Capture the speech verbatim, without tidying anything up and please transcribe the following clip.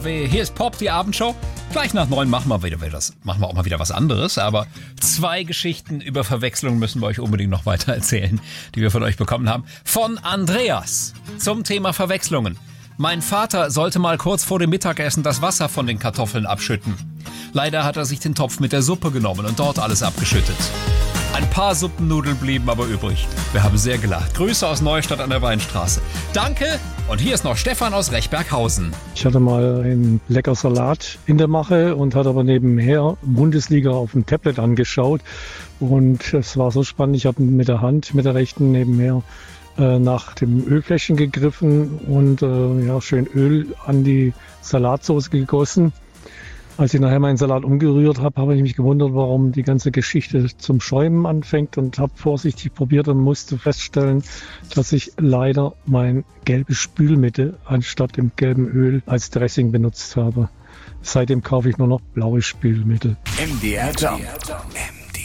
Hier ist Pop, die Abendshow. Gleich nach neun machen wir, wieder was, machen wir auch mal wieder was anderes. Aber zwei Geschichten über Verwechslung müssen wir euch unbedingt noch weiter erzählen, die wir von euch bekommen haben. Von Andreas zum Thema Verwechslungen. Mein Vater sollte mal kurz vor dem Mittagessen das Wasser von den Kartoffeln abschütten. Leider hat er sich den Topf mit der Suppe genommen und dort alles abgeschüttet. Ein paar Suppennudeln blieben aber übrig. Wir haben sehr gelacht. Grüße aus Neustadt an der Weinstraße. Danke. Und hier ist noch Stefan aus Rechberghausen. Ich hatte mal einen lecker Salat in der Mache und hatte aber nebenher Bundesliga auf dem Tablet angeschaut. Und es war so spannend, ich habe mit der Hand, mit der rechten nebenher äh, nach dem Ölfläschchen gegriffen und äh, ja, schön Öl an die Salatsauce gegossen. Als ich nachher meinen Salat umgerührt habe, habe ich mich gewundert, warum die ganze Geschichte zum Schäumen anfängt und habe vorsichtig probiert und musste feststellen, dass ich leider mein gelbes Spülmittel anstatt dem gelben Öl als Dressing benutzt habe. Seitdem kaufe ich nur noch blaues Spülmittel. M D R Jump.